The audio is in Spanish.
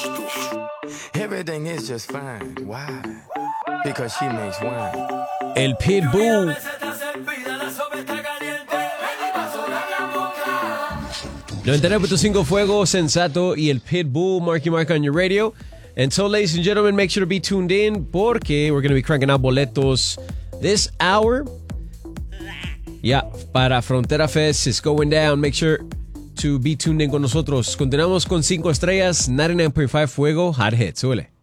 Everything is just fine. Why? Because she makes wine. El Pitbull. 99.5 Fuego, Sensato y el Pitbull, Marky Mark on your radio. And so, ladies and gentlemen, make sure to be tuned in porque we're going to be cranking out boletos this hour. Yeah, para Frontera Fest is going down. Make sure to be tuned in con nosotros. Continuamos con 5 estrellas, 99.5 Fuego, Hot Hit. Súbele.